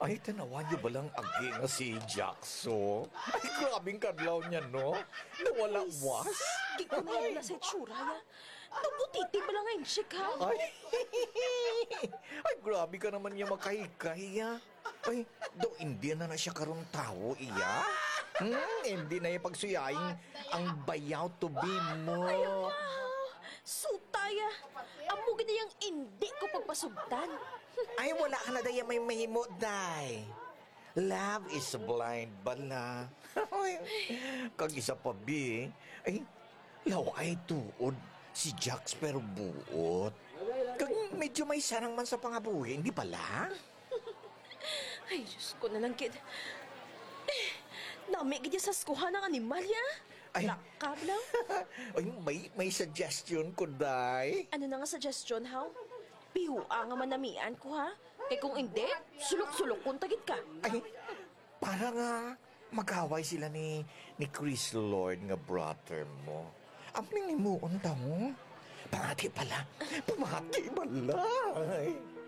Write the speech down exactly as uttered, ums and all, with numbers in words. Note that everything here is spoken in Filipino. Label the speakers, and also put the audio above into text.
Speaker 1: Ay, tanawan niyo balang agi nga si Jackso? Ay, grabing kadlaw niya, no? Nawala was?
Speaker 2: Di ko na yung nasa itsura ya. Nabutiti ba lang ang shik ha?
Speaker 1: Ay, ay, grabe ka naman niya makahikahiya. Ay, daw hindi na na siya karong tao, iya? Hmm, hindi na yung pagsuyaing ang bayaw to be mo.
Speaker 2: Wow! Sutaya! Amo gina yung hindi ko pagpasugdan.
Speaker 1: Ay, wala ka na daya may mahimo, day. Love is blind, bala. Ay, kag isa pa, bi. Ay, law ay tuod. Si Jax pero buot. Kag medyo may sarang man sa pangabuhi, hindi pala?
Speaker 2: Ay, Diyos ko na lang, kid. Eh, nami gina sa skuhan ng animal ya.
Speaker 1: Ay.
Speaker 2: Lakab lang.
Speaker 1: Ay, may, may suggestion ko, day.
Speaker 2: Ano na nga suggestion, how? Pihuang nga manamian ko, ha? Kaya kung hindi, sulok-sulok kung tagit ka.
Speaker 1: Ay, para nga mag-away sila ni, ni Chris Lord nga brother mo. Ang minimuon ta mo. Pamati pala. Pamati pala. Ay.